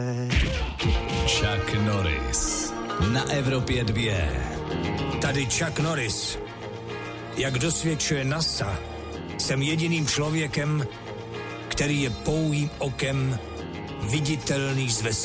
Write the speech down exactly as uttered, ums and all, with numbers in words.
Chuck Norris na Evropě dvě. Tady Chuck Norris. Jak dosvědčuje NASA, jsem jediným člověkem, který je pouhým okem viditelný z vesmíru.